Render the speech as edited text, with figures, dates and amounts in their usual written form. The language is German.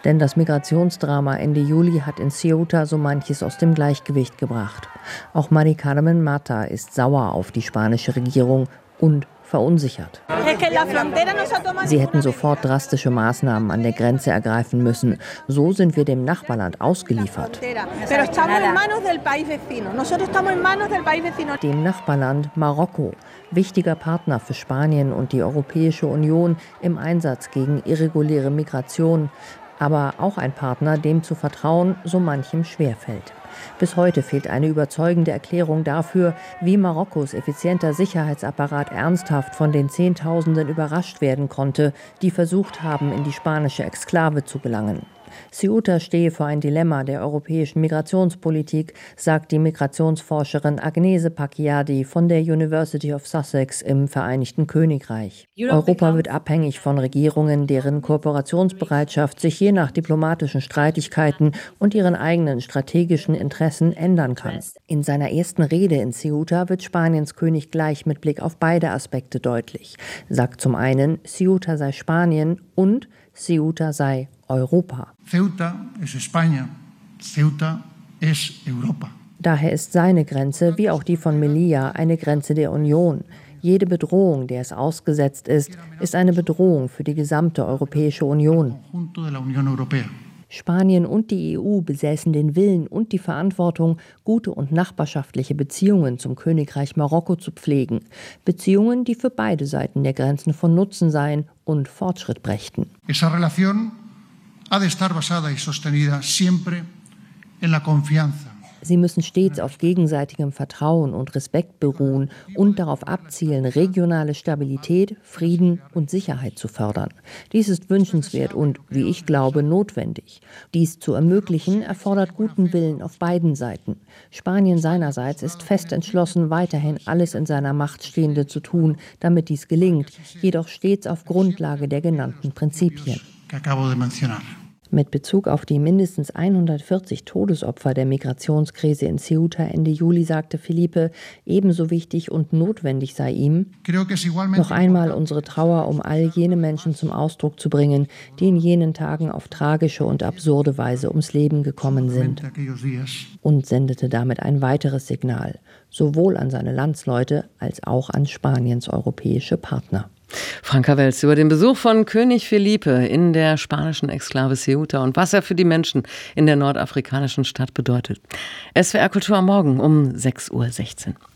Denn das Migrationsdrama Ende Juli hat in Ceuta so manches aus dem Gleichgewicht gebracht. Auch Mari Carmen Mata ist sauer auf die spanische Regierung und verunsichert. Sie hätten sofort drastische Maßnahmen an der Grenze ergreifen müssen. So sind wir dem Nachbarland ausgeliefert. Dem Nachbarland Marokko, wichtiger Partner für Spanien und die Europäische Union im Einsatz gegen irreguläre Migration, aber auch ein Partner, dem zu vertrauen so manchem schwerfällt. Bis heute fehlt eine überzeugende Erklärung dafür, wie Marokkos effizienter Sicherheitsapparat ernsthaft von den Zehntausenden überrascht werden konnte, die versucht haben, in die spanische Exklave zu gelangen. Ceuta stehe vor ein Dilemma der europäischen Migrationspolitik, sagt die Migrationsforscherin Agnese Pacchiardi von der University of Sussex im Vereinigten Königreich. Europa wird abhängig von Regierungen, deren Kooperationsbereitschaft sich je nach diplomatischen Streitigkeiten und ihren eigenen strategischen Interessen ändern kann. In seiner ersten Rede in Ceuta wird Spaniens König gleich mit Blick auf beide Aspekte deutlich. Sagt zum einen, Ceuta sei Spanien und Ceuta sei Europa. Ceuta es España, Ceuta es Europa. Daher ist seine Grenze, wie auch die von Melilla, eine Grenze der Union. Jede Bedrohung, der es ausgesetzt ist eine Bedrohung für die gesamte Europäische Union. Spanien und die EU besäßen den Willen und die Verantwortung, gute und nachbarschaftliche Beziehungen zum Königreich Marokko zu pflegen. Beziehungen, die für beide Seiten der Grenzen von Nutzen seien und Fortschritt brächten. Esa relación ha de estar basada y sostenida siempre en la confianza. Sie müssen stets auf gegenseitigem Vertrauen und Respekt beruhen und darauf abzielen, regionale Stabilität, Frieden und Sicherheit zu fördern. Dies ist wünschenswert und, wie ich glaube, notwendig. Dies zu ermöglichen, erfordert guten Willen auf beiden Seiten. Spanien seinerseits ist fest entschlossen, weiterhin alles in seiner Macht Stehende zu tun, damit dies gelingt, jedoch stets auf Grundlage der genannten Prinzipien. Mit Bezug auf die mindestens 140 Todesopfer der Migrationskrise in Ceuta Ende Juli sagte Felipe, ebenso wichtig und notwendig sei ihm, noch einmal unsere Trauer um all jene Menschen zum Ausdruck zu bringen, die in jenen Tagen auf tragische und absurde Weise ums Leben gekommen sind. Und sendete damit ein weiteres Signal, sowohl an seine Landsleute als auch an Spaniens europäische Partner. Franka Welz über den Besuch von König Felipe in der spanischen Exklave Ceuta und was er für die Menschen in der nordafrikanischen Stadt bedeutet. SWR Kultur am Morgen um 6:16 Uhr.